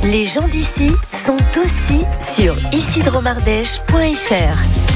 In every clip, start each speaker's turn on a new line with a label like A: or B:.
A: Les gens d'ici sont aussi sur icidromardèche.fr.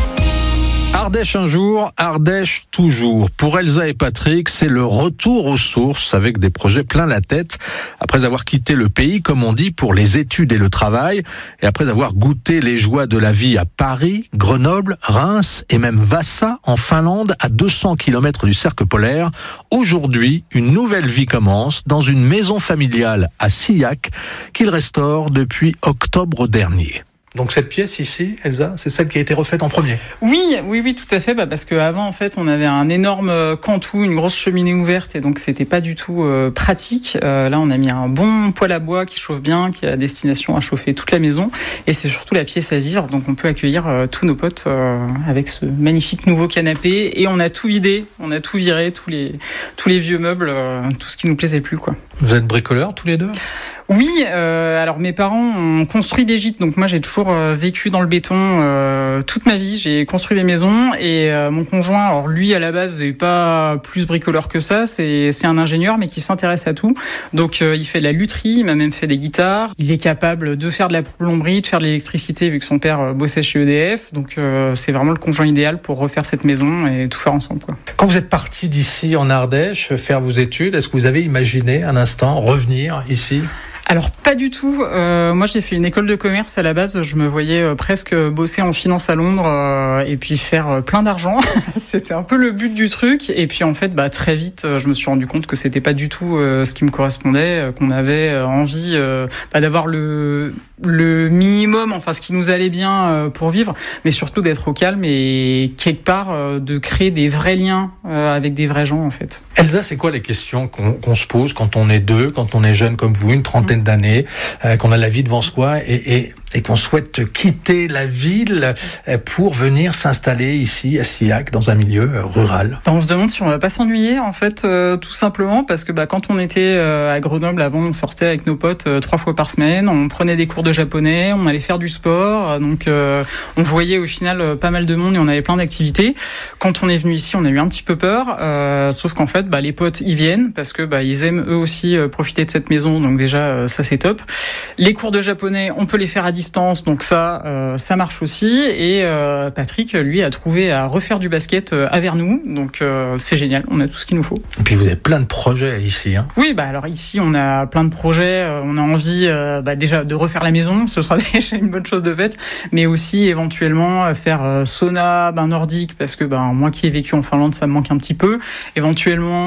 B: Ardèche un jour, Ardèche toujours. Pour Elsa et Patrick, c'est le retour aux sources avec des projets plein la tête. Après avoir quitté le pays, comme on dit, pour les études et le travail, et après avoir goûté les joies de la vie à Paris, Grenoble, Reims et même Vassa en Finlande, à 200 km du cercle polaire, aujourd'hui, une nouvelle vie commence dans une maison familiale à Sillac qu'ils restaurent depuis octobre dernier. Donc cette pièce ici, Elsa, c'est celle qui a été refaite en premier.
C: Oui, tout à fait. Parce qu'avant, en fait, on avait un énorme cantou, une grosse cheminée ouverte, et donc c'était pas du tout pratique. Là, on a mis un bon poêle à bois qui chauffe bien, qui a destination à chauffer toute la maison, et c'est surtout la pièce à vivre. Donc on peut accueillir tous nos potes avec ce magnifique nouveau canapé, et on a tout vidé, on a tout viré, tous les vieux meubles, tout ce qui nous plaisait plus, quoi.
B: Vous êtes bricoleurs tous les deux ?
C: Oui, alors mes parents ont construit des gîtes, donc moi j'ai toujours vécu dans le béton toute ma vie. J'ai construit des maisons, et mon conjoint, alors lui à la base n'est pas plus bricoleur que ça, c'est un ingénieur mais qui s'intéresse à tout. Donc il fait de la lutherie, il m'a même fait des guitares. Il est capable de faire de la plomberie, de faire de l'électricité vu que son père bossait chez EDF. Donc c'est vraiment le conjoint idéal pour refaire cette maison et tout faire ensemble, quoi.
B: Quand vous êtes parti d'ici en Ardèche faire vos études, est-ce que vous avez imaginé un instant revenir ici ?
C: Alors pas du tout. Moi j'ai fait une école de commerce à la base. Je me voyais presque bosser en finance à Londres et puis faire plein d'argent. C'était un peu le but du truc. Et puis en fait, très vite, je me suis rendu compte que c'était pas du tout ce qui me correspondait, qu'on avait envie d'avoir le minimum, enfin ce qui nous allait bien pour vivre, mais surtout d'être au calme et quelque part de créer des vrais liens avec des vrais gens en fait.
B: Elsa, c'est quoi les questions qu'on se pose quand on est deux, quand on est jeune comme vous, une trentaine d'années, qu'on a la vie devant soi et qu'on souhaite quitter la ville pour venir s'installer ici à Sillac dans un milieu rural?
C: On se demande si on va pas s'ennuyer en fait, tout simplement parce que quand on était à Grenoble avant, on sortait avec nos potes 3 fois par semaine, on prenait des cours de japonais, on allait faire du sport, donc on voyait au final pas mal de monde et on avait plein d'activités. Quand on est venu ici, on a eu un petit peu peur, sauf qu'en fait les potes y viennent parce que ils aiment eux aussi profiter de cette maison, donc déjà ça c'est top. Les cours de japonais, on peut les faire à distance, donc ça marche aussi. Et Patrick, lui, a trouvé à refaire du basket à Vernoux, donc c'est génial, on a tout ce qu'il nous faut.
B: Et puis vous avez plein de projets ici, hein.
C: Oui, alors ici on a plein de projets, on a envie déjà de refaire la maison, ce sera déjà une bonne chose de faite, mais aussi éventuellement faire sauna, bain nordique, parce que moi qui ai vécu en Finlande, ça me manque un petit peu. Éventuellement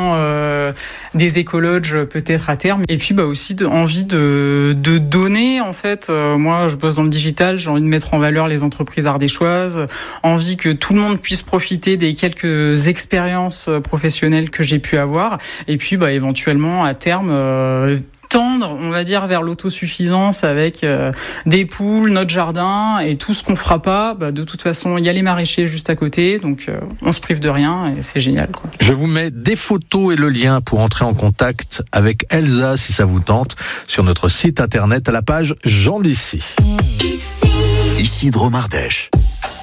C: des écologes peut-être à terme, et puis aussi envie de donner en fait. Moi je bosse dans le digital, j'ai envie de mettre en valeur les entreprises ardéchoises, envie que tout le monde puisse profiter des quelques expériences professionnelles que j'ai pu avoir, et puis éventuellement à terme tendre, on va dire, vers l'autosuffisance avec des poules, notre jardin et tout ce qu'on fera pas. De toute façon, il y a les maraîchers juste à côté, donc on se prive de rien et c'est génial, quoi.
B: Je vous mets des photos et le lien pour entrer en contact avec Elsa si ça vous tente sur notre site internet à la page Gens d'ici.
A: Ici Dromardèche.